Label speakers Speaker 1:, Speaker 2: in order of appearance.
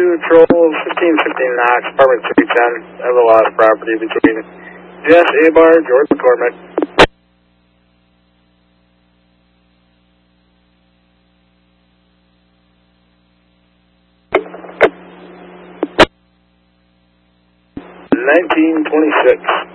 Speaker 1: Troll 1515 Knox, apartment 310. I have a lot of property between Jess Abar, George McCormick. $19.26.